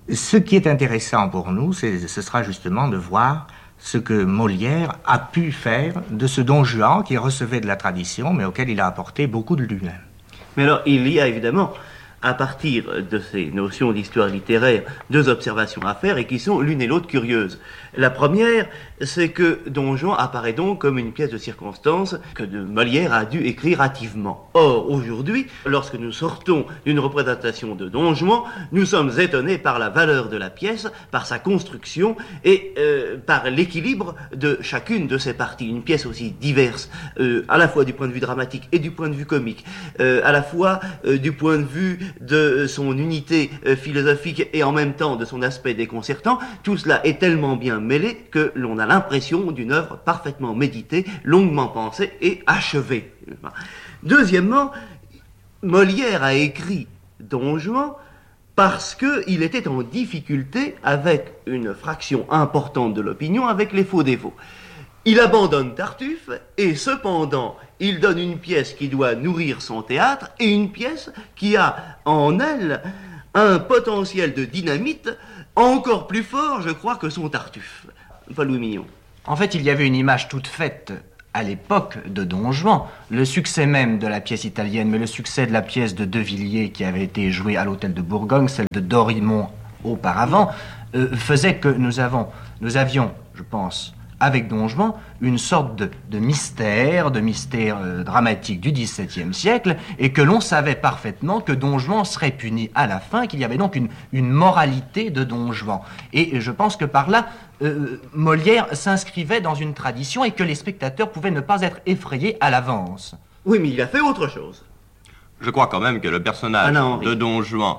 Ce qui est intéressant pour nous, ce sera justement de voir ce que Molière a pu faire de ce Don Juan qui recevait de la tradition, mais auquel il a apporté beaucoup de lui-même. Mais alors, il y a évidemment, à partir de ces notions d'histoire littéraire, deux observations à faire et qui sont l'une et l'autre curieuses. La première, c'est que Don Juan apparaît donc comme une pièce de circonstance que Molière a dû écrire hâtivement. Or, aujourd'hui, lorsque nous sortons d'une représentation de Don Juan, nous sommes étonnés par la valeur de la pièce, par sa construction et par l'équilibre de chacune de ses parties. Une pièce aussi diverse, à la fois du point de vue dramatique et du point de vue comique, à la fois du point de vue de son unité philosophique et en même temps de son aspect déconcertant. Tout cela est tellement bien mêlé que l'on a l'impression d'une œuvre parfaitement méditée, longuement pensée et achevée. Deuxièmement, Molière a écrit Don Juan parce qu'il était en difficulté avec une fraction importante de l'opinion, avec les faux dévots. Il abandonne Tartuffe et cependant il donne une pièce qui doit nourrir son théâtre et une pièce qui a en elle un potentiel de dynamite encore plus fort, je crois, que son Tartuffe. Paul-Louis Mignon. En fait, il y avait une image toute faite à l'époque de Don Juan. Le succès même de la pièce italienne, mais le succès de la pièce de De Villiers qui avait été jouée à l'Hôtel de Bourgogne, celle de Dorimont auparavant, faisait que nous avions, je pense, avec Don Juan, une sorte de mystère dramatique du XVIIe siècle, et que l'on savait parfaitement que Don Juan serait puni à la fin, qu'il y avait donc une moralité de Don Juan. Et je pense que par là, Molière s'inscrivait dans une tradition et que les spectateurs pouvaient ne pas être effrayés à l'avance. Oui, mais il a fait autre chose. Je crois quand même que le personnage de Don Juan,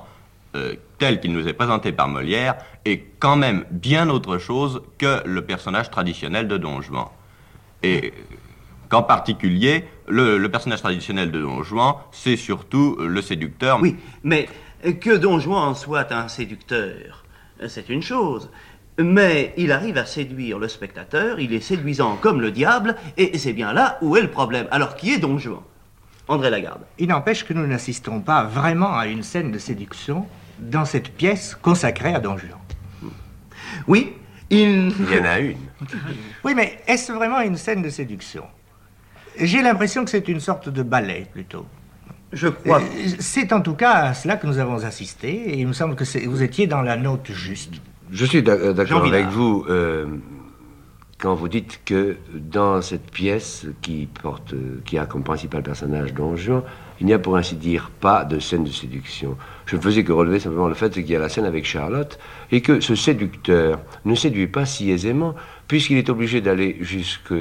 tel qu'il nous est présenté par Molière, est quand même bien autre chose que le personnage traditionnel de Don Juan. Et qu'en particulier, le personnage traditionnel de Don Juan, c'est surtout le séducteur. Oui, mais que Don Juan soit un séducteur, c'est une chose. Mais il arrive à séduire le spectateur, il est séduisant comme le diable, et c'est bien là où est le problème. Alors, qui est Don Juan ? André Lagarde. Il n'empêche que nous n'assistons pas vraiment à une scène de séduction dans cette pièce consacrée à Don Juan. Oui, il y en a une. Oui, mais est-ce vraiment une scène de séduction ? J'ai l'impression que c'est une sorte de ballet, plutôt. Je crois. C'est en tout cas à cela que nous avons assisté, et il me semble que vous étiez dans la note juste. Je suis d'accord avec vous quand vous dites que dans cette pièce qui a comme principal personnage Don Juan, il n'y a pour ainsi dire pas de scène de séduction. Je ne faisais que relever simplement le fait qu'il y a la scène avec Charlotte et que ce séducteur ne séduit pas si aisément puisqu'il est obligé d'aller jusqu'à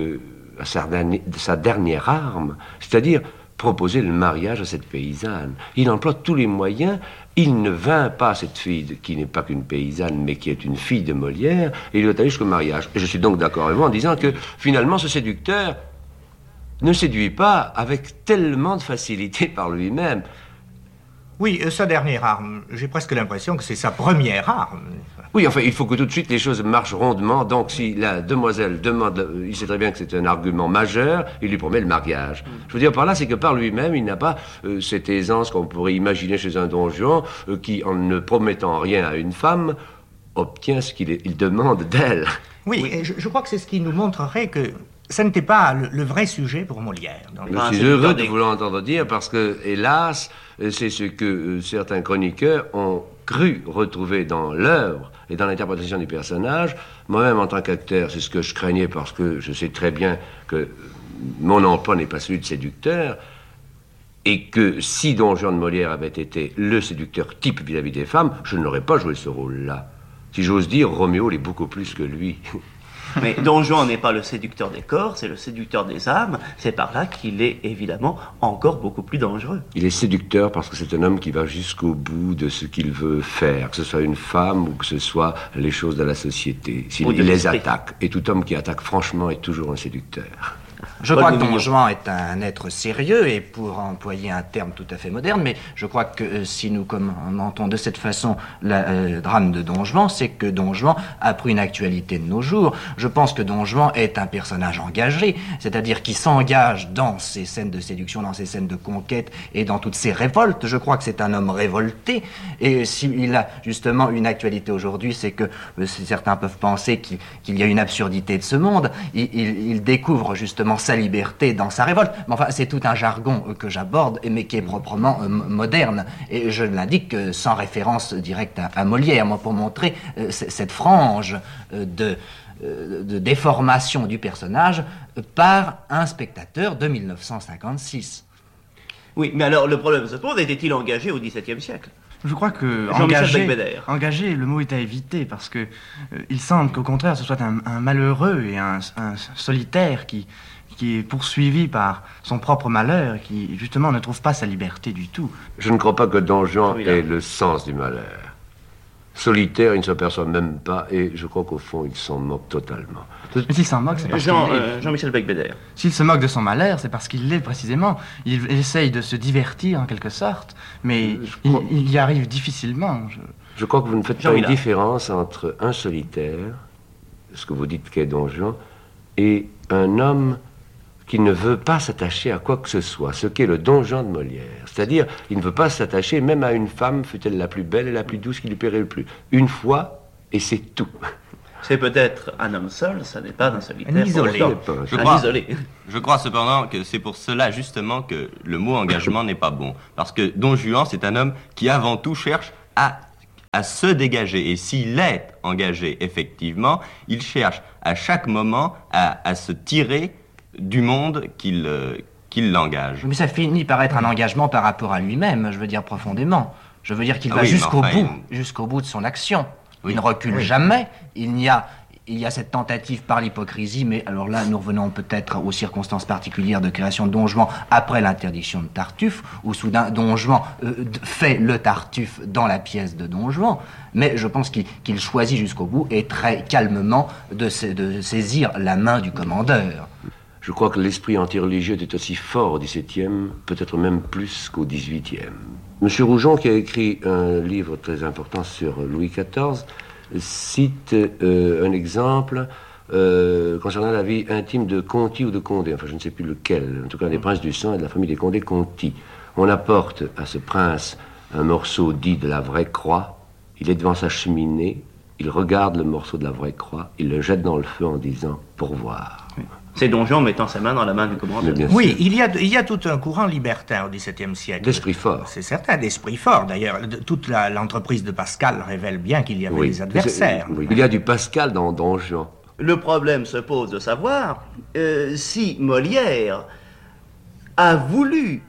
sa dernière arme, c'est-à-dire proposer le mariage à cette paysanne. Il emploie tous les moyens. Il ne vainc pas cette fille qui n'est pas qu'une paysanne, mais qui est une fille de Molière, et il doit aller jusqu'au mariage. Et je suis donc d'accord avec vous en disant que, finalement, ce séducteur ne séduit pas avec tellement de facilité par lui-même. Oui, sa dernière arme, j'ai presque l'impression que c'est sa première arme. Oui, enfin, il faut que tout de suite les choses marchent rondement. Donc, si la demoiselle demande, il sait très bien que c'est un argument majeur, il lui promet le mariage. Je veux dire par là, c'est que par lui-même, il n'a pas cette aisance qu'on pourrait imaginer chez un Don Juan, qui, en ne promettant rien à une femme, obtient ce qu'il demande d'elle. Oui, et je crois que c'est ce qui nous montrerait que ça n'était pas le vrai sujet pour Molière. Je suis heureux de vous l'entendre dire parce que, hélas, c'est ce que certains chroniqueurs ont cru retrouver dans l'œuvre et dans l'interprétation du personnage. Moi-même, en tant qu'acteur, c'est ce que je craignais parce que je sais très bien que mon emploi n'est pas celui de séducteur et que si Don Juan de Molière avait été le séducteur type vis-à-vis des femmes, je n'aurais pas joué ce rôle-là. Si j'ose dire, Roméo l'est beaucoup plus que lui. Mais Don Juan n'est pas le séducteur des corps, c'est le séducteur des âmes. C'est par là qu'il est évidemment encore beaucoup plus dangereux. Il est séducteur parce que c'est un homme qui va jusqu'au bout de ce qu'il veut faire, que ce soit une femme ou que ce soit les choses de la société. Il les attaque. Et tout homme qui attaque franchement est toujours un séducteur. Je crois que Don Juan est un être sérieux, et pour employer un terme tout à fait moderne, mais je crois que si nous commentons de cette façon le drame de Don Juan, c'est que Don Juan a pris une actualité de nos jours. Je pense que Don Juan est un personnage engagé, c'est-à-dire qui s'engage dans ces scènes de séduction, dans ces scènes de conquête et dans toutes ces révoltes. Je crois que c'est un homme révolté, et s'il a justement une actualité aujourd'hui, c'est que certains peuvent penser qu'il y a une absurdité de ce monde. Il découvre justement sa liberté dans sa révolte. Mais enfin, c'est tout un jargon que j'aborde, mais qui est proprement moderne. Et je l'indique sans référence directe à Molière, moi, pour montrer cette frange de déformation du personnage par un spectateur de 1956. Oui, mais alors le problème se pose, était-il engagé au XVIIe siècle? Je crois que engagé, le mot est à éviter, parce que il semble qu'au contraire ce soit un malheureux et un solitaire qui est poursuivi par son propre malheur et qui justement ne trouve pas sa liberté du tout. Je ne crois pas que Don Juan ait le sens du malheur. Solitaire, il ne s'aperçoit même pas, et je crois qu'au fond, il s'en moque totalement. Mais s'il s'en moque, c'est parce qu'il l'est. Jean-Michel Becbédère. S'il se moque de son malheur, c'est parce qu'il l'est précisément. Il essaye de se divertir en quelque sorte, mais il y arrive difficilement. Je crois que vous ne faites pas une différence entre un solitaire, ce que vous dites qu'est Don Juan, et un homme qui ne veut pas s'attacher à quoi que ce soit, ce qu'est le Don Juan de Molière. C'est-à-dire, il ne veut pas s'attacher même à une femme, fût-elle la plus belle et la plus douce qui lui plairait le plus. Une fois, et c'est tout. C'est peut-être un homme seul, ça n'est pas un solitaire. Un isolé. Je crois cependant que c'est pour cela justement que le mot engagement n'est pas bon. Parce que Don Juan, c'est un homme qui avant tout cherche à se dégager. Et s'il est engagé, effectivement, il cherche à chaque moment à se tirer du monde qu'il l'engage. Mais ça finit par être un engagement par rapport à lui-même, je veux dire profondément. Je veux dire qu'il va jusqu'au bout de son action. Il ne recule jamais. Il y a cette tentative par l'hypocrisie, mais alors là, nous revenons peut-être aux circonstances particulières de création de Don Juan après l'interdiction de Tartuffe, où soudain Don Juan fait le Tartuffe dans la pièce de Don Juan, mais je pense qu'il choisit jusqu'au bout et très calmement de saisir la main du commandeur. Je crois que l'esprit antireligieux était aussi fort au XVIIe, peut-être même plus qu'au XVIIIe. Monsieur Roujon, qui a écrit un livre très important sur Louis XIV, cite un exemple concernant la vie intime de Conti ou de Condé, enfin je ne sais plus lequel, en tout cas des princes du sang et de la famille des Condé-Conti. On apporte à ce prince un morceau dit de la vraie croix, il est devant sa cheminée, il regarde le morceau de la vraie croix, il le jette dans le feu en disant « pour voir ». C'est Don Juan mettant sa main dans la main du commandeur. Oui, il y a tout un courant libertin au XVIIe siècle. D'esprit fort. C'est certain, d'esprit fort. D'ailleurs, toute l'entreprise de Pascal révèle bien qu'il y avait des adversaires. Oui. Il y a du Pascal dans Don Juan. Le problème se pose de savoir si Molière a voulu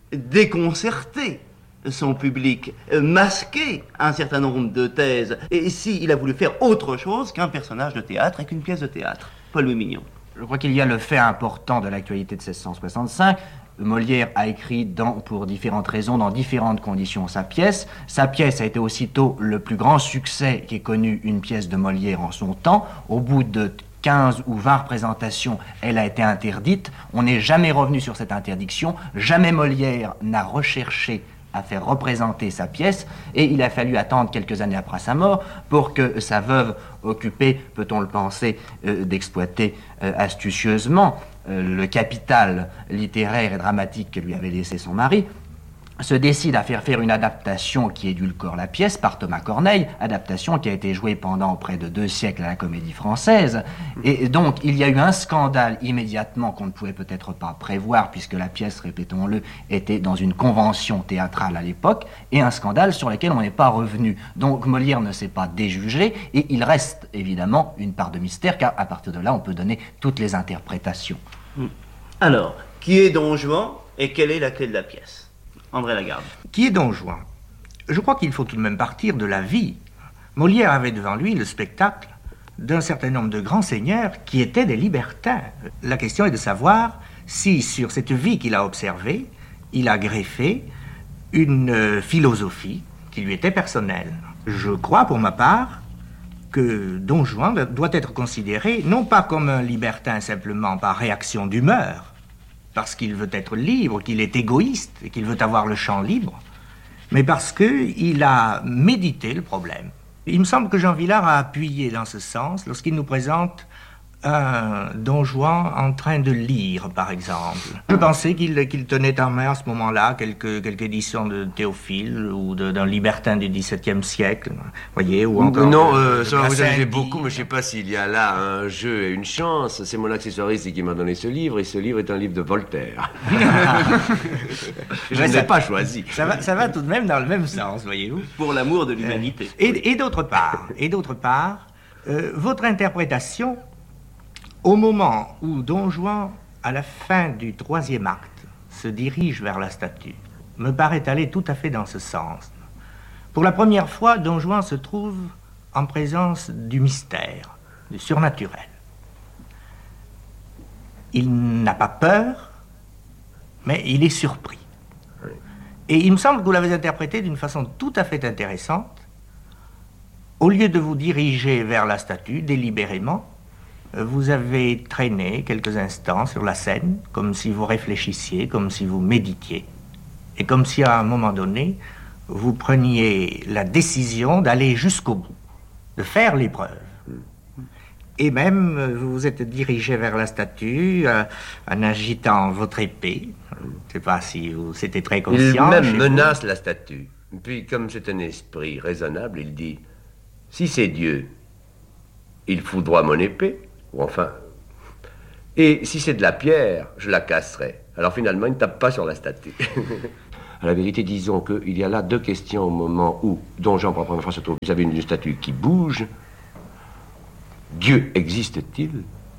déconcerter son public, masquer un certain nombre de thèses, et s'il a voulu faire autre chose qu'un personnage de théâtre et qu'une pièce de théâtre. Paul-Louis Mignon. Je crois qu'il y a le fait important de l'actualité de 1665. Molière a écrit pour différentes raisons, dans différentes conditions, sa pièce. Sa pièce a été aussitôt le plus grand succès qu'ait connu une pièce de Molière en son temps. Au bout de 15 ou 20 représentations, elle a été interdite. On n'est jamais revenu sur cette interdiction. Jamais Molière n'a recherché à faire représenter sa pièce, et il a fallu attendre quelques années après sa mort pour que sa veuve, occupée, peut-on le penser, d'exploiter astucieusement le capital littéraire et dramatique que lui avait laissé son mari, se décide à faire une adaptation qui édulcore la pièce par Thomas Corneille, adaptation qui a été jouée pendant près de 2 siècles à la Comédie Française. Et donc, il y a eu un scandale immédiatement qu'on ne pouvait peut-être pas prévoir, puisque la pièce, répétons-le, était dans une convention théâtrale à l'époque, et un scandale sur lequel on n'est pas revenu. Donc, Molière ne s'est pas déjugé, et il reste évidemment une part de mystère, car à partir de là, on peut donner toutes les interprétations. Alors, qui est Don Juan, et quelle est la clé de la pièce ? André Lagarde. Qui est Don Juan ? Je crois qu'il faut tout de même partir de la vie. Molière avait devant lui le spectacle d'un certain nombre de grands seigneurs qui étaient des libertins. La question est de savoir si, sur cette vie qu'il a observée, il a greffé une philosophie qui lui était personnelle. Je crois, pour ma part, que Don Juan doit être considéré non pas comme un libertin simplement par réaction d'humeur, parce qu'il veut être libre, qu'il est égoïste et qu'il veut avoir le champ libre, mais parce qu'il a médité le problème. Il me semble que Jean Vilar a appuyé dans ce sens lorsqu'il nous présente un Don Juan en train de lire, par exemple. Je pensais qu'il tenait en main à ce moment-là quelques éditions de Théophile ou d'un libertin du XVIIe siècle, voyez, ou encore... Non, ça va vous amuser beaucoup, mais je ne sais pas s'il y a là un jeu et une chance. C'est mon accessoiriste qui m'a donné ce livre, et ce livre est un livre de Voltaire. Je ne l'ai pas choisi. Ça va tout de même dans le même sens, voyez-vous. Pour l'amour de l'humanité. Et d'autre part, votre interprétation... Au moment où Don Juan, à la fin du 3e acte, se dirige vers la statue, me paraît aller tout à fait dans ce sens. Pour la première fois, Don Juan se trouve en présence du mystère, du surnaturel. Il n'a pas peur, mais il est surpris. Et il me semble que vous l'avez interprété d'une façon tout à fait intéressante. Au lieu de vous diriger vers la statue délibérément, vous avez traîné quelques instants sur la scène, comme si vous réfléchissiez, comme si vous méditiez, et comme si à un moment donné, vous preniez la décision d'aller jusqu'au bout, de faire l'épreuve. Et même, vous vous êtes dirigé vers la statue en agitant votre épée. Je ne sais pas si c'était très conscient. Il même menace la statue. Puis, comme c'est un esprit raisonnable, il dit, si c'est Dieu, il foudroie mon épée. Ou enfin... Et si c'est de la pierre, je la casserai. Alors finalement, il ne tape pas sur la statue. À la vérité, disons qu'il y a là deux questions au moment où Don Juan, pour la première fois, se trouve vis-à-vis d'une statue qui bouge. Dieu existe-t-il?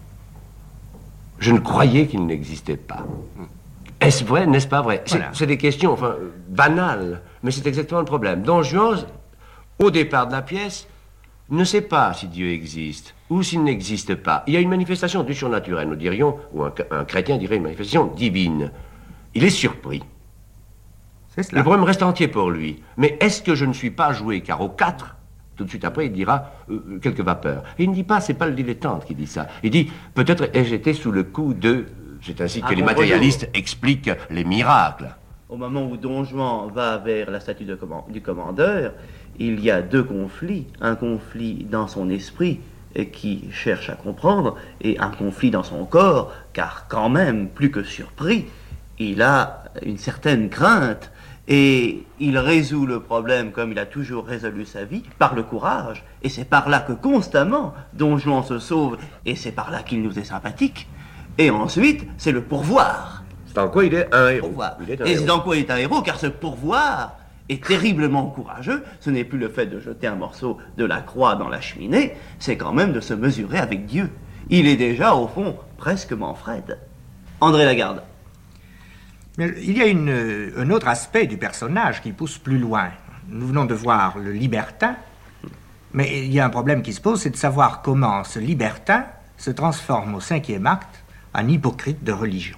Je ne croyais qu'il n'existait pas. Est-ce vrai, n'est-ce pas vrai? Voilà. C'est des questions, enfin, banales, mais c'est exactement le problème. Don Juan, au départ de la pièce, ne sait pas si Dieu existe ou s'il n'existe pas. Il y a une manifestation du surnaturel, nous dirions, ou un chrétien dirait une manifestation divine. Il est surpris. C'est cela. Le problème reste entier pour lui. Mais est-ce que je ne suis pas joué? Car au 4, tout de suite après, il dira quelques vapeurs. Et il ne dit pas, c'est pas le dilettante qui dit ça. Il dit, peut-être ai-je été sous le coup de... C'est ainsi que les matérialistes expliquent les miracles. Au moment où Don Juan va vers la statue du commandeur, il y a deux conflits. Un conflit dans son esprit, qui cherche à comprendre, et un conflit dans son corps, car quand même, plus que surpris, il a une certaine crainte, et il résout le problème comme il a toujours résolu sa vie, par le courage, et c'est par là que constamment Don Juan se sauve, et c'est par là qu'il nous est sympathique, et ensuite, c'est le pourvoir. C'est en quoi il est un héros. Et c'est en quoi il est un héros, car ce pourvoir est terriblement courageux. Ce n'est plus le fait de jeter un morceau de la croix dans la cheminée, c'est quand même de se mesurer avec Dieu. Il est déjà, au fond, presque Manfred. André Lagarde. Mais il y a un autre aspect du personnage qui pousse plus loin. Nous venons de voir le libertin, mais il y a un problème qui se pose, c'est de savoir comment ce libertin se transforme au 5e acte en hypocrite de religion.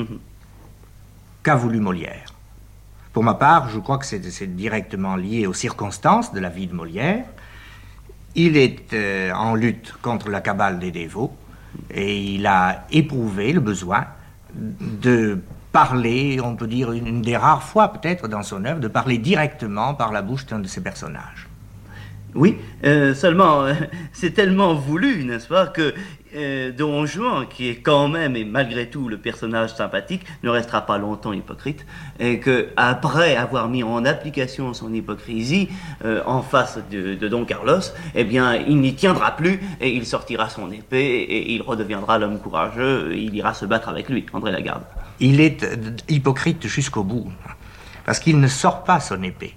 Qu'a voulu Molière? Pour ma part, je crois que c'est directement lié aux circonstances de la vie de Molière. Il est en lutte contre la cabale des dévots et il a éprouvé le besoin de parler, on peut dire une des rares fois peut-être dans son œuvre, de parler directement par la bouche d'un de ses personnages. Oui, seulement c'est tellement voulu, n'est-ce pas, que Don Juan, qui est quand même et malgré tout le personnage sympathique, ne restera pas longtemps hypocrite, et que après avoir mis en application son hypocrisie en face de Don Carlos, eh bien, il n'y tiendra plus et il sortira son épée et il redeviendra l'homme courageux. Et il ira se battre avec lui, André Lagarde. Il est hypocrite jusqu'au bout, parce qu'il ne sort pas son épée.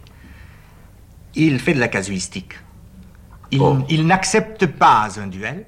Il fait de la casuistique. Il n'accepte pas un duel.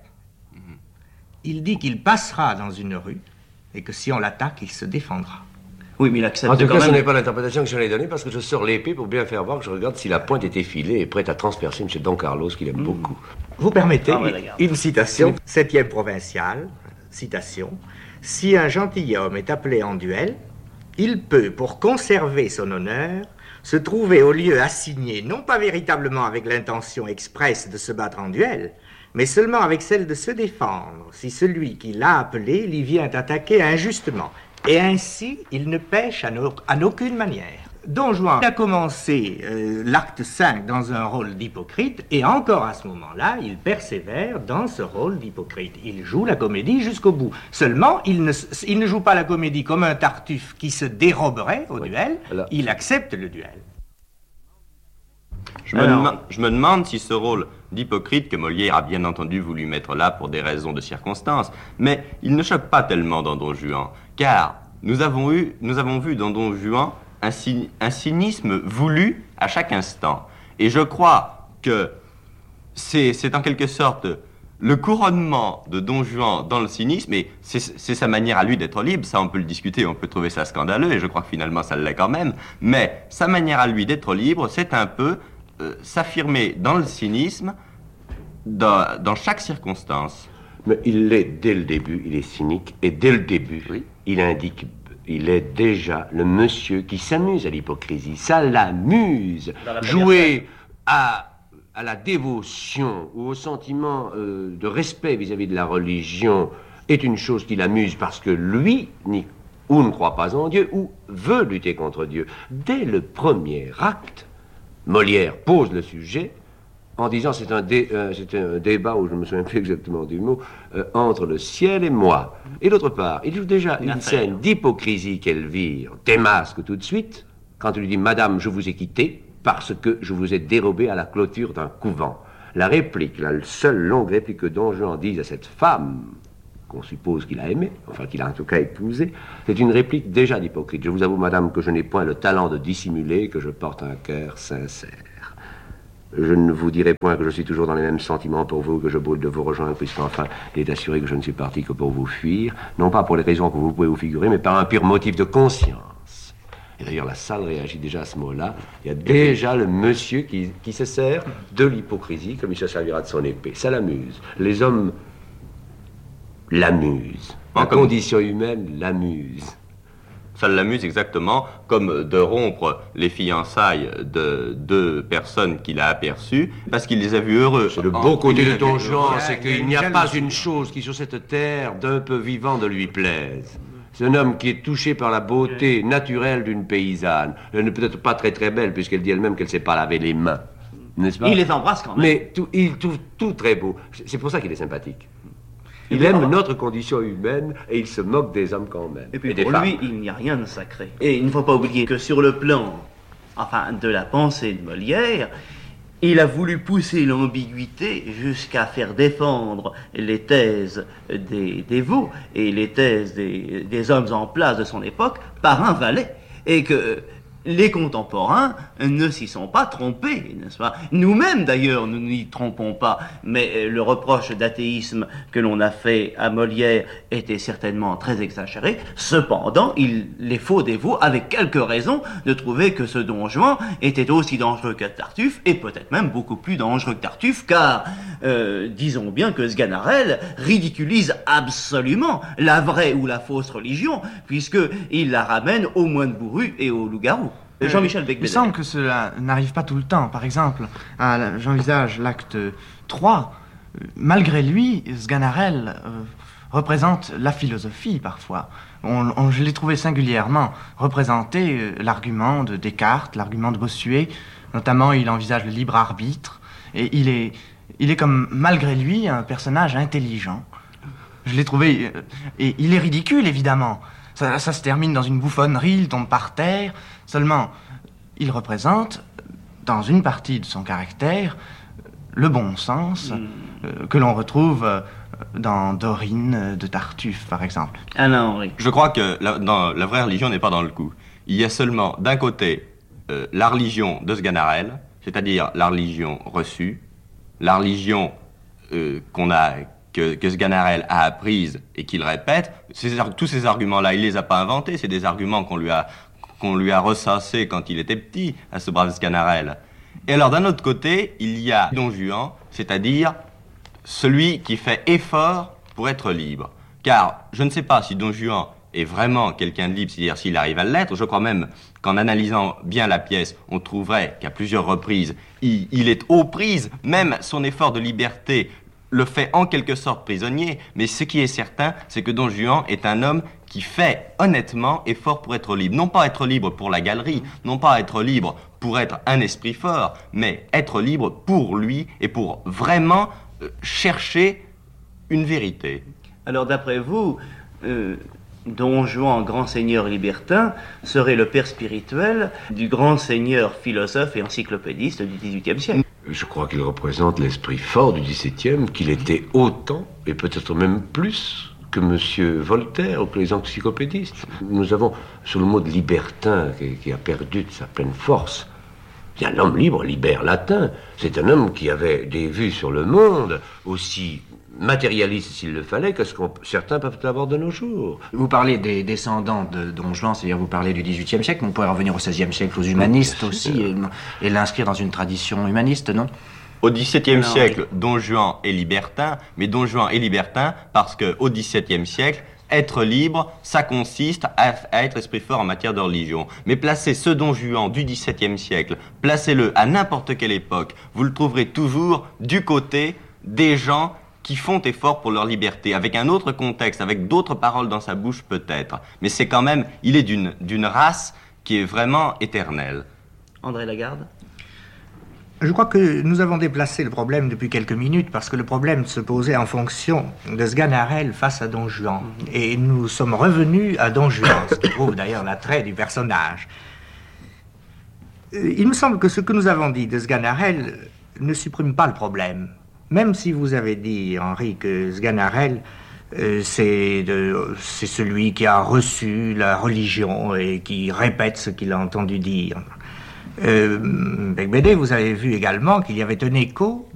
Il dit qu'il passera dans une rue et que si on l'attaque, il se défendra. Oui, mais il accepte. En tout cas, ce n'est pas l'interprétation que j'en ai donnée parce que je sors l'épée pour bien faire voir que je regarde si la pointe est effilée et prête à transpercer M. Don Carlos, qu'il aime beaucoup. Vous permettez une citation, 7e provinciale, citation. Si un gentilhomme est appelé en duel, il peut, pour conserver son honneur, se trouvait au lieu assigné, non pas véritablement avec l'intention expresse de se battre en duel, mais seulement avec celle de se défendre, si celui qui l'a appelé l'y vient attaquer injustement. Et ainsi, il ne pêche en aucune manière. Don Juan a commencé l'acte 5 dans un rôle d'hypocrite, et encore à ce moment-là, il persévère dans ce rôle d'hypocrite. Il joue la comédie jusqu'au bout. Seulement, il ne joue pas la comédie comme un Tartuffe qui se déroberait au duel, il accepte le duel. Je me demande si ce rôle d'hypocrite que Molière a bien entendu voulu mettre là pour des raisons de circonstances, mais il ne choque pas tellement dans Don Juan, car nous avons vu dans Don Juan un cynisme voulu à chaque instant. Et je crois que c'est en quelque sorte le couronnement de Don Juan dans le cynisme, et c'est sa manière à lui d'être libre. Ça, on peut le discuter, on peut trouver ça scandaleux, et je crois que finalement ça l'est quand même, mais sa manière à lui d'être libre, c'est un peu s'affirmer dans le cynisme dans chaque circonstance. Mais il l'est dès le début, il est cynique, et dès le début, oui, il est déjà le monsieur qui s'amuse à l'hypocrisie. Ça l'amuse. Jouer à la dévotion ou au sentiment de respect vis-à-vis de la religion est une chose qui l'amuse parce que lui, ou ne croit pas en Dieu, ou veut lutter contre Dieu. Dès le premier acte, Molière pose le sujet en disant c'est un débat, où je ne me souviens plus exactement du mot, entre le ciel et moi. Et d'autre part, il joue déjà une scène d'hypocrisie qu'Elvire démasque tout de suite, quand il lui dit « Madame, je vous ai quitté parce que je vous ai dérobé à la clôture d'un couvent ». La réplique, la seule longue réplique que Don Juan dise à cette femme, qu'on suppose qu'il a aimée, enfin qu'il a en tout cas épousée, c'est une réplique déjà d'hypocrite. Je vous avoue, madame, que je n'ai point le talent de dissimuler, que je porte un cœur sincère. Je ne vous dirai point que je suis toujours dans les mêmes sentiments pour vous, que je brûle de vous rejoindre, puisqu'enfin, il est assuré que je ne suis parti que pour vous fuir, non pas pour les raisons que vous pouvez vous figurer, mais par un pur motif de conscience. Et d'ailleurs, la salle réagit déjà à ce mot-là. Il y a déjà le monsieur qui se sert de l'hypocrisie, comme il se servira de son épée. Ça l'amuse. Les hommes l'amuse. La condition humaine l'amuse. Ça l'amuse exactement comme de rompre les fiançailles de deux personnes qu'il a aperçues parce qu'il les a vus heureux. C'est le beau côté de Don Juan, c'est qu'il n'y a pas une chose qui sur cette terre d'un peu vivant ne lui plaise. C'est un homme qui est touché par la beauté naturelle d'une paysanne. Elle n'est peut-être pas très très belle puisqu'elle dit elle-même qu'elle ne sait pas laver les mains. N'est-ce pas? Il les embrasse quand même. Mais il trouve tout très beau. C'est pour ça qu'il est sympathique. Il aime notre condition humaine et il se moque des hommes quand même. Et puis pour lui, il n'y a rien de sacré. Et il ne faut pas oublier que sur le plan, de la pensée de Molière, il a voulu pousser l'ambiguïté jusqu'à faire défendre les thèses des dévots et les thèses des hommes en place de son époque par un valet. Et que les contemporains ne s'y sont pas trompés, n'est-ce pas? Nous-mêmes, d'ailleurs, nous n'y trompons pas, mais le reproche d'athéisme que l'on a fait à Molière était certainement très exagéré. Cependant, il est faux dévots, avec quelques raisons, de trouver que ce Don Juan était aussi dangereux que Tartuffe, et peut-être même beaucoup plus dangereux que Tartuffe, car disons bien que Sganarelle ridiculise absolument la vraie ou la fausse religion, puisqu'il la ramène aux moines bourrus et aux loups-garous. Jean-Michel Becbédère. Il semble que cela n'arrive pas tout le temps. Par exemple, j'envisage l'acte 3. Malgré lui, Sganarelle représente la philosophie parfois. Je l'ai trouvé singulièrement représenter l'argument de Descartes, l'argument de Bossuet. Notamment, il envisage le libre arbitre. Et il est comme, malgré lui, un personnage intelligent. Je l'ai trouvé... et il est ridicule, évidemment. Ça se termine dans une bouffonnerie, il tombe par terre. Seulement, il représente, dans une partie de son caractère, le bon sens que l'on retrouve dans Dorine de Tartuffe, par exemple. Alain Henry. Je crois que la vraie religion n'est pas dans le coup. Il y a seulement, d'un côté, la religion de Sganarelle, c'est-à-dire la religion reçue, la religion que Sganarelle a apprise et qu'il répète. Tous ces arguments-là, il les a pas inventés, c'est des arguments qu'on lui a ressassés quand il était petit, à ce brave Sganarelle. Et alors, d'un autre côté, il y a Don Juan, c'est-à-dire celui qui fait effort pour être libre. Car je ne sais pas si Don Juan est vraiment quelqu'un de libre, c'est-à-dire s'il arrive à l'être, je crois même qu'en analysant bien la pièce, on trouverait qu'à plusieurs reprises, il est aux prises, même son effort de liberté le fait en quelque sorte prisonnier, mais ce qui est certain, c'est que Don Juan est un homme qui fait honnêtement effort pour être libre. Non pas être libre pour la galerie, non pas être libre pour être un esprit fort, mais être libre pour lui et pour vraiment chercher une vérité. Alors d'après vous, Don Juan, grand seigneur libertin, serait le père spirituel du grand seigneur philosophe et encyclopédiste du XVIIIe siècle. Je crois qu'il représente l'esprit fort du XVIIe, qu'il était autant, et peut-être même plus, que M. Voltaire ou que les encyclopédistes. Nous avons, sur le mot de libertin, qui a perdu de sa pleine force, il y a l'homme libre, liber latin. C'est un homme qui avait des vues sur le monde aussi matérialiste s'il le fallait que ce que certains peuvent avoir de nos jours. Vous parlez des descendants de Don Juan, c'est-à-dire vous parlez du XVIIIe siècle, mais on pourrait revenir au XVIe siècle, aux humanistes aussi, et l'inscrire dans une tradition humaniste, non? Au XVIIe siècle, Don Juan est libertin, mais Don Juan est libertin parce qu'au XVIIe siècle, être libre, ça consiste à être esprit fort en matière de religion. Mais placez ce Don Juan du XVIIe siècle, placez-le à n'importe quelle époque, vous le trouverez toujours du côté des gens qui font effort pour leur liberté, avec un autre contexte, avec d'autres paroles dans sa bouche peut-être. Mais c'est quand même, il est d'une race qui est vraiment éternelle. André Lagarde? Je crois que nous avons déplacé le problème depuis quelques minutes parce que le problème se posait en fonction de Sganarelle face à Don Juan. Et nous sommes revenus à Don Juan, ce qui prouve d'ailleurs l'attrait du personnage. Il me semble que ce que nous avons dit de Sganarelle ne supprime pas le problème. Même si vous avez dit, Henri, que Sganarelle, c'est celui qui a reçu la religion et qui répète ce qu'il a entendu dire. Beigbeder, vous avez vu également qu'il y avait un écho